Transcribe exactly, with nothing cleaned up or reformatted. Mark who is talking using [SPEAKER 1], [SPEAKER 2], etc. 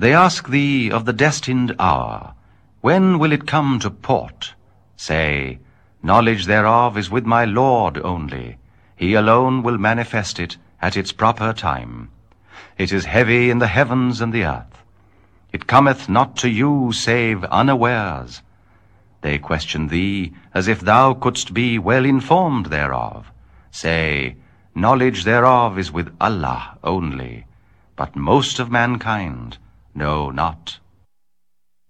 [SPEAKER 1] They ask thee of the destined hour, when will it come to port? Say, knowledge thereof is with my Lord only. He alone will manifest it at its proper time. It is heavy in the heavens and the earth. It cometh not to you save unawares. They question thee as if thou couldst be well informed thereof. Say, knowledge thereof is with Allah only, but most of mankind know not.